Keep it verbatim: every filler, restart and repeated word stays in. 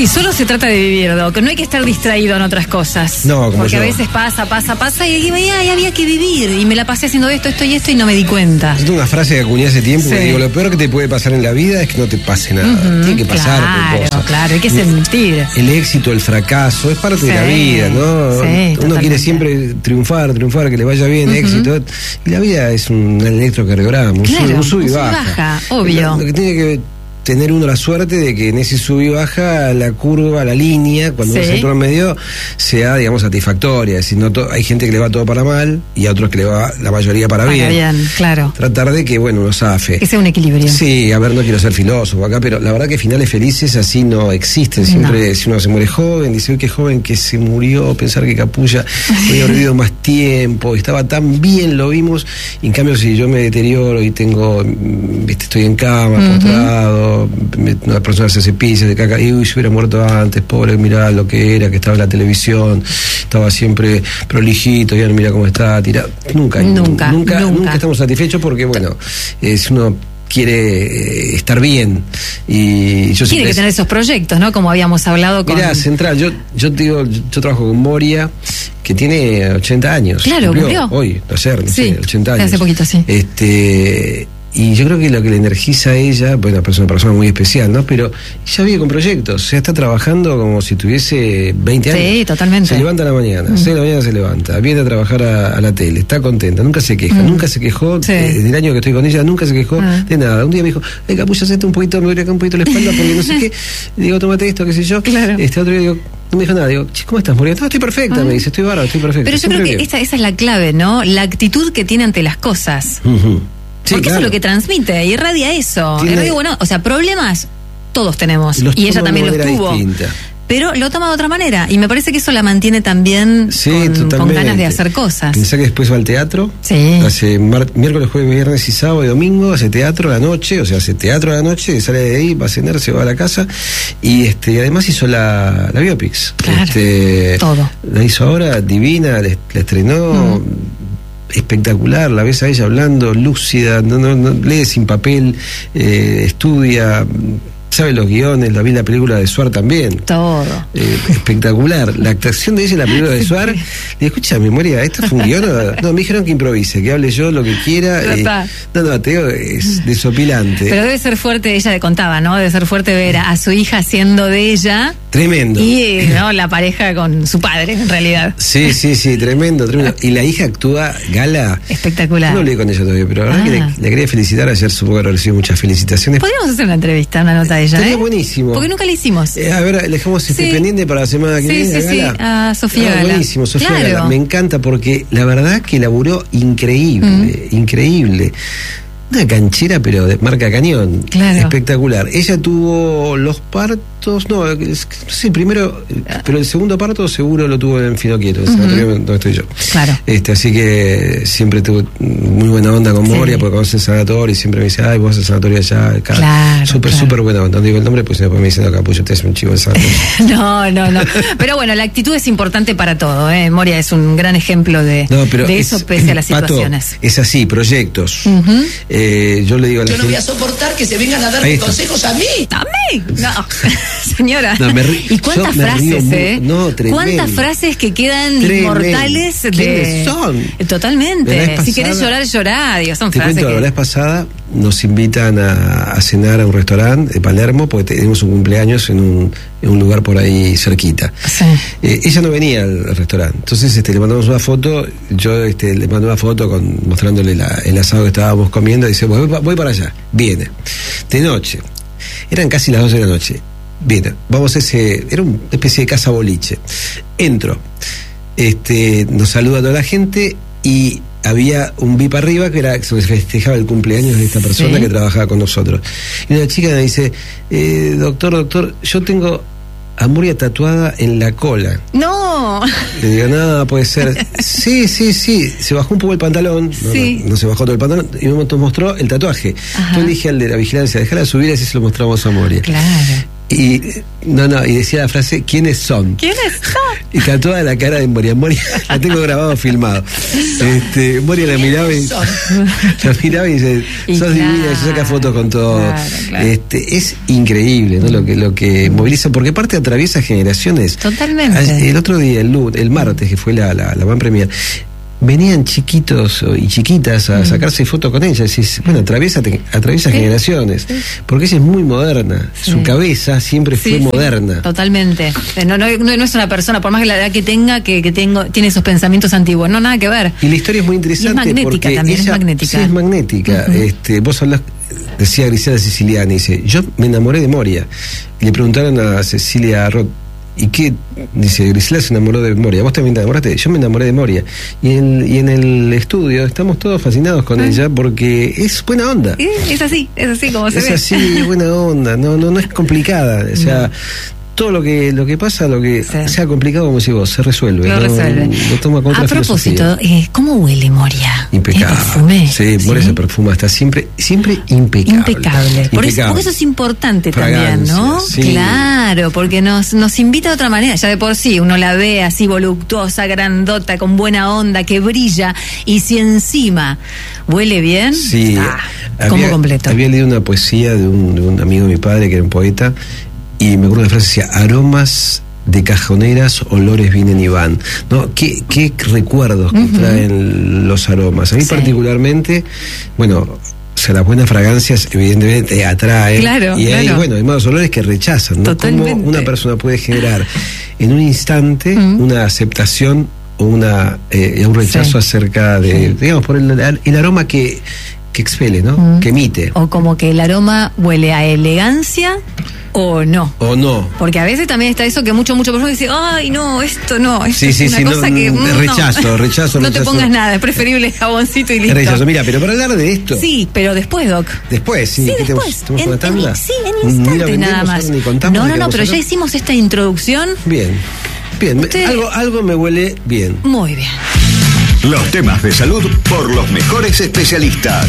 Sí, solo se trata de vivir, Doc. No hay que estar distraído en otras cosas. No, como Porque yo. a veces pasa, pasa, pasa y digo, ay, había que vivir. Y me la pasé haciendo esto, esto y esto y no me di cuenta. Es una frase que acuñé hace tiempo Sí. que digo, lo peor que te puede pasar en la vida es que no te pase nada. Ujú, Tiene que pasar claro, cosas. claro, hay que sentir. El éxito, el fracaso, es parte Sí, de la vida, ¿no? sí, Uno totalmente. quiere siempre triunfar, triunfar, que le vaya bien, Ujú. éxito. Y la vida es un electrocardiograma, un, Claro, sub, un sub y un sub y baja. baja, obvio. Lo, lo que tiene que tener uno la suerte de que en ese sub y baja la curva, la línea, cuando Sí. uno se entra en medio, sea, digamos, satisfactoria. Es decir, no to- hay gente que le va todo para mal y a otros que le va la mayoría para, Para bien. bien, claro. Tratar de que, bueno, uno zafe. Que sea un equilibrio. Sí, a ver, no quiero ser filósofo acá, pero la verdad que finales felices así no existen. Siempre, No. si uno se muere joven, dice, uy, qué joven que se murió, pensar que Capulla podía haber vivido más tiempo, estaba tan bien, lo vimos. Y en cambio, si yo me deterioro y tengo, mm, viste, estoy en cama, Ujú. postrado, me- una persona se cepilla, se caca, y uy, si hubiera muerto antes, pobre, mirá lo que era, que estaba en la televisión, estaba siempre prolijito, ya no mira cómo está, tirado. Nunca, Nunca, nunca, nunca. nunca estamos satisfechos porque, bueno, es uno quiere eh, estar bien y yo Tiene siempre que tener esos proyectos, ¿no? Como habíamos hablado con... Mirá, Central, yo, yo te digo, yo, yo trabajo con Moria, que tiene ochenta años. Claro, cumplió murió. Hoy, ayer, no Sí, sé, ochenta años. hace poquito, sí. Este, y yo creo que lo que le energiza a ella, bueno, es una persona muy especial, ¿no? Pero ella vive con proyectos, o sea, está trabajando como si tuviese veinte años. Sí, totalmente. Se levanta a la mañana, Mm. seis de la mañana se levanta, viene a trabajar a, a la tele, está contenta, nunca se queja, Mm. nunca se quejó, Sí. eh, del año que estoy con ella, nunca se quejó Ah. de nada. Un día me dijo, ay, Capulla, hacete un poquito, me duele acá un poquito la espalda porque no sé qué. Y digo, tómate esto, qué sé yo. Claro. Este otro día digo, no me dijo nada, digo, "Che, ¿cómo estás, Moria? No, estoy perfecta, Ah. me dice, estoy bárbaro, estoy perfecta. Pero yo siempre creo que bien". esa, esa es la clave, ¿no? La actitud que tiene ante las cosas. Ujú. Sí, Porque eso claro. es lo que transmite, irradia eso. Tiene- Irradia, bueno, o sea, problemas todos tenemos. Los Y ella toma también de los manera tuvo. distinta. Pero lo toma de otra manera. Y me parece que eso la mantiene también Sí, con, totalmente. con ganas de hacer cosas. Pensá que después va al teatro. Sí. Hace mar- miércoles, jueves, viernes y sábado y domingo, hace teatro a la noche, o sea, hace teatro a la noche, sale de ahí, va a cenar, se va a la casa. Y este además hizo la, la Biopics. Claro, Este, todo. La hizo ahora, divina, la, la estrenó. Espectacular, la ves a ella hablando, lúcida, no, no, no, lee sin papel, eh, estudia, sabe los guiones, la vi en la película de Suar también. Todo. Eh, espectacular. La actuación de ella en la película de Suar. Le digo, escucha, memoria, ¿esto fue un guión? o-?" No, me dijeron que improvise, que hable yo lo que quiera. Ya eh, está. no, no, te digo, es desopilante. Pero debe ser fuerte, ella le contaba, ¿no? Debe ser fuerte ver a su hija haciendo de ella Tremendo. y eh, ¿no? la pareja con su padre, en realidad. Sí, sí, sí, tremendo, tremendo. Y la hija actúa gala. Espectacular. No hablé con ella todavía, pero la verdad Ah. que le, le quería felicitar. Ayer supongo que recibió muchas felicitaciones. Podríamos hacer una entrevista, una nota de ella, Estaría ¿eh? buenísimo. Porque nunca la hicimos. Eh, a ver, le dejamos este Sí. pendiente para la semana que Sí, viene. sí, la sí, gala. a Sofía Ah, Gala. buenísimo, Sofía Claro. Gala. Me encanta porque la verdad que laburó increíble, increíble. Una canchera, pero de marca cañón. Claro. Espectacular. Ella tuvo los partos, no, es- sí, primero, pero el segundo parto seguro lo tuvo en Finoquieto, el sanatorio donde estoy yo. Claro. Este, así que siempre tuve muy buena onda con Sí. Moria, porque conoce el sanatorio y siempre me dice, ay, vos haces el sanatorio allá. Acá. Claro, Súper, claro. súper buena onda. No digo el nombre, pues después me dicen, no, Capullo, usted es un chivo del sanatorio. No, no, no. Pero bueno, la actitud es importante para todo, ¿eh? Moria es un gran ejemplo de, No, pero de es- eso pese a las Pato, situaciones. es así, proyectos. Ujú. Eh, yo le digo a la Yo no voy a gente. soportar que se vengan a Ahí darme está. consejos a mí. ¿A mí? No, señora. No, me ri- ¿Y cuántas yo me río frases, muy- eh? no, tremendo. ¿Cuántas frases que quedan Tremendo. inmortales de... ¿Quiénes son? Totalmente. La vez Si querés pasada- llorar, llorá. Digo, son Te frases cuento, que... la vez pasada nos invitan a, a cenar a un restaurante de Palermo porque tenemos un cumpleaños en un, en un lugar por ahí cerquita. Sí. Eh, ella no venía al restaurante, entonces este, le mandamos una foto, yo este, le mando una foto con, mostrándole la- el asado que estábamos comiendo y dice, voy, pa- voy para allá, viene, de noche, eran casi las doce de la noche, viene, vamos a ese, era una especie de casa boliche, entro, este, nos saluda toda la gente y había un V I P arriba que era que se festejaba el cumpleaños de esta persona Sí. que trabajaba con nosotros. Y una chica me dice, eh, doctor, doctor, yo tengo a Moria tatuada en la cola. No. Le digo, no, puede ser. Sí, sí, sí. Se bajó un poco el pantalón. No, Sí. no, no se bajó todo el pantalón. Y me mostró el tatuaje. Ajá. Yo le dije al de la vigilancia, déjala subir, así se lo mostramos a Moria. Claro. Y no, no, y decía la frase, ¿quiénes son? ¿Quiénes son? Y tatuada la cara de Moria. Moria, la tengo grabado, filmado. Este, Moria la miraba y la miraba y dice, Y sos claro, divina, se saca fotos con todo. claro, claro. Este, es increíble, ¿no? Lo que, lo que moviliza, porque aparte atraviesa generaciones. Totalmente. El otro día, el, el martes, que fue la, la, la Van Premier, venían chiquitos y chiquitas a sacarse fotos con ella. Decís, bueno, atraviesa, atraviesa Sí, generaciones. sí. Porque ella es muy moderna. Sí. Su cabeza siempre Sí, fue sí, moderna. totalmente. No, no, no, no es una persona, por más que la edad que tenga, que, que tengo, tiene esos pensamientos antiguos. No, nada que ver. Y la historia es muy interesante. Y es magnética porque también, es ella, magnética. Sí, es magnética. Uh-huh. este, vos hablás, decía Griselda Siciliani, dice, yo me enamoré de Moria. Y le preguntaron a Cecilia Roth, ¿y qué? Dice, Griselda se enamoró de Moria. ¿Vos también te enamoraste? Yo me enamoré de Moria. Y en, y en el estudio estamos todos fascinados con ah. ella porque es buena onda. Sí, es así, es así como se Es ve. así, es buena onda. No, no, no es complicada. O sea, no. todo lo que lo que pasa, lo que Sí. sea complicado, como decís vos, se resuelve. Lo no, resuelve. Lo toma con A otra propósito, eh, ¿cómo huele Moria? impecable. ¿Tiene perfume? Sí, Moria se perfuma, está siempre, siempre impecable. Impecable. Por eso, Impecable. porque eso es importante Fragancia, también, ¿no? sí. Claro, porque nos, nos invita de otra manera. Ya de por sí, uno la ve así voluptuosa, grandota, con buena onda, que brilla. Y si encima huele bien, Sí, ah, como completo. Había leído una poesía de un, de un amigo de mi padre que era un poeta, y me acuerdo de la frase, decía, aromas de cajoneras, olores vienen y van. ¿No? ¿Qué, qué recuerdos que Uh-huh. traen los aromas? A mí Sí. particularmente, bueno, o sea, las buenas fragancias evidentemente atraen. Claro, y hay, claro. bueno, hay malos olores que rechazan, ¿no? Totalmente. Cómo una persona puede generar en un instante Uh-huh. una aceptación o una, eh, un rechazo Sí. acerca de, Sí. digamos, por el, el aroma que, que expele, ¿no? Mm. Que emite. O como que el aroma huele a elegancia o no. O no. Porque a veces también está eso que mucho, mucho perfume dice, ay, no, esto no, esto Sí, es sí, una sí, cosa no, que... mm, mm, rechazo, no. rechazo, No te rechazo. pongas nada, es preferible jaboncito y listo. Rechazo. Mira, pero para hablar de esto, Sí, pero después, Doc. después, sí, Sí, ¿qué te- después. ¿tenemos En, una tanda? en- sí, en Ni la instantes vendemos, nada más. ahora ni contamos No, de no, qué no, vamos pero a ya hablar. hicimos esta introducción. Bien, bien, me- Usted- algo, algo me huele bien. Muy bien. Los temas de salud por los mejores especialistas.